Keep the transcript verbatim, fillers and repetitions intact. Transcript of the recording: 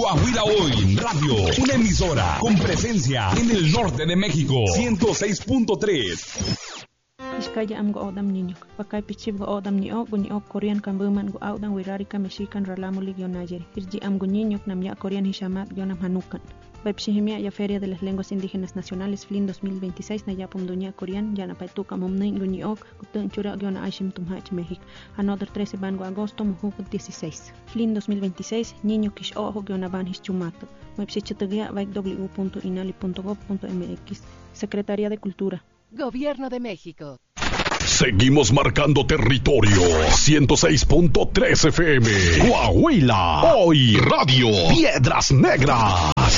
Coahuila Hoy Radio, una emisora con presencia en el norte de México. ciento seis punto tres. Iskaya am go odam niño. Pakai pichib go odam niño, go niño Korean kan buman go audan wirarika mexican ralamu ligionayeri. Irji am go niño nam ya Korean hishamat yonam hanukan. Baipshihimia ya Feria de las Lenguas Indígenas Nacionales F L I N dos mil veintiséis na yapum dunia Korean yana paituka momnin go niño kutun chura yona aishim tumhach México. Another trece van go agosto mujuk dieciséis. F L I N dos mil veintiséis niño kish ojo yona van hischumato. Baipshichatagia vaik w punto inali punto gov punto m x. Secretaría de Cultura. Gobierno de México. Seguimos marcando territorio. ciento seis punto tres F M. Coahuila. Hoy Radio. Piedras Negras.